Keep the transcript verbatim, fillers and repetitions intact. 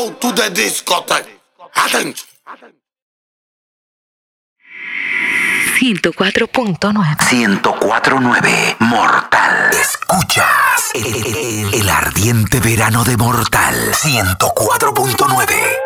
To the discotheque. Attention. ciento cuatro punto nueve. ciento cuatro punto nueve. Mortal. Escuchas el, el, el ardiente verano de Mortal. ciento cuatro punto nueve.